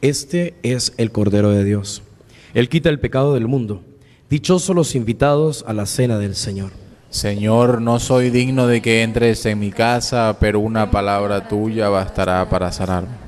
Este es el Cordero de Dios. Él quita el pecado del mundo. Dichosos los invitados a la cena del Señor. Señor, no soy digno de que entres en mi casa, pero una palabra tuya bastará para sanarme.